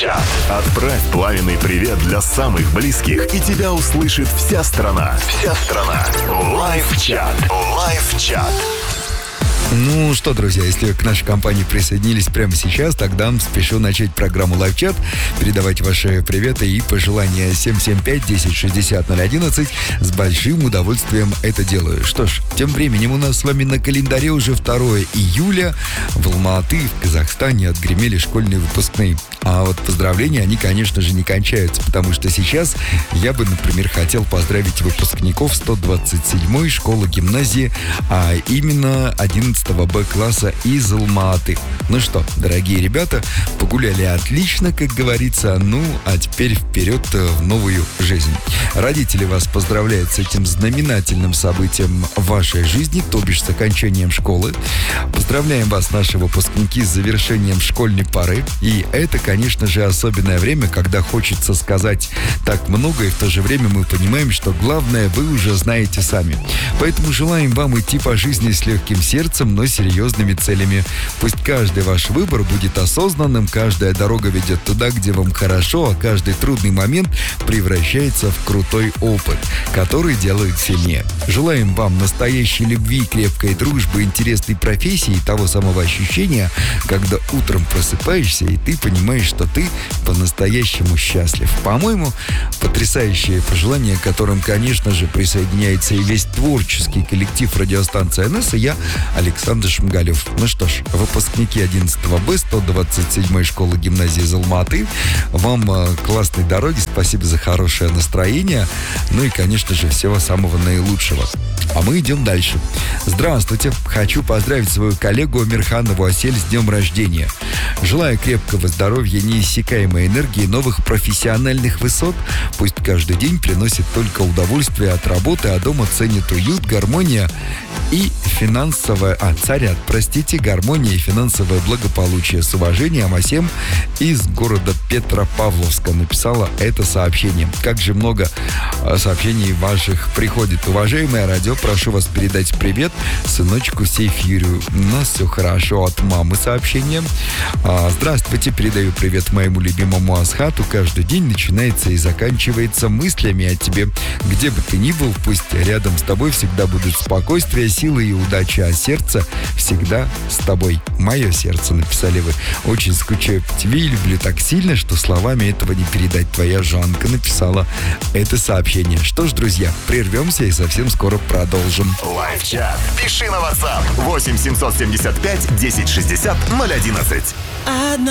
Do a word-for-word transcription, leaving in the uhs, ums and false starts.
Лайв-чат. Отправь пламенный привет для самых близких, и тебя услышит вся страна. Вся страна. Лайв-чат. Лайв-чат. Ну что, друзья, если вы к нашей компании присоединились прямо сейчас, тогда спешу начать программу Лайв-чат, передавать ваши приветы и пожелания. Семь семь пять десять шестьдесят ноль одиннадцать. С большим удовольствием это делаю. Что ж, тем временем у нас с вами на календаре уже второе июля. В Алма-Аты, в Казахстане, отгремели школьные выпускные. А вот поздравления, они, конечно же, не кончаются, потому что сейчас я бы, например, хотел поздравить выпускников сто двадцать седьмой школы-гимназии, а именно одиннадцатого Б-класса из Алма-Аты. Ну что, дорогие ребята, погуляли отлично, как говорится, ну, а теперь вперед в новую жизнь. Родители вас поздравляют с этим знаменательным событием в вашей жизни, то бишь с окончанием школы. Поздравляем вас, наши выпускники, с завершением школьной поры. И это, конечно же, особенное время, когда хочется сказать так много, и в то же время мы понимаем, что главное вы уже знаете сами. Поэтому желаем вам идти по жизни с легким сердцем, но серьезными целями. Пусть каждый ваш выбор будет осознанным, каждая дорога ведет туда, где вам хорошо, а каждый трудный момент превращается в крутой опыт, который делает сильнее. Желаем вам настоящей любви, крепкой дружбы, интересной профессии и того самого ощущения, когда утром просыпаешься и ты понимаешь, что ты по-настоящему счастлив. По-моему, потрясающее пожелание, к которым, конечно же, присоединяется и весь творческий коллектив радиостанции эн эс, и я, Александр Шмгалев. Ну что ж, выпускники одиннадцатого Б сто двадцать седьмой школы гимназии из Алма-Аты, вам э, классной дороги, спасибо за хорошее настроение, ну и, конечно же, всего самого наилучшего. А мы идем дальше. Здравствуйте, хочу поздравить свою коллегу Амирханову Асель с днем рождения. Желаю крепкого здоровья, неиссякаемой энергии, новых профессиональных высот. Пусть каждый день приносит только удовольствие от работы, а дома ценит уют, гармония и финансовое... А, царят, простите, гармония и финансовое благополучие. С уважением, Асем из города Петропавловска написала это сообщение. Как же много сообщений ваших приходит. Уважаемое радио, прошу вас передать привет сыночку Сейфирю. У нас все хорошо. От мамы сообщение. А, здравствуйте, передаю привет моему любимому Асхату. Каждый день начинается и заканчивается мыслями о тебе. Где бы ты ни был, пусть рядом с тобой всегда будут спокойствие, силы и удача, а сердце всегда с тобой. Мое сердце, написали вы. Очень скучаю по тебе и люблю так сильно, что словами этого не передать. Твоя Жанка написала это сообщение. Что ж, друзья, прервемся и совсем скоро продолжим. Лайв-чат. Пиши на WhatsApp восемь семьсот семьдесят пять десять шестьдесят ноль одиннадцать.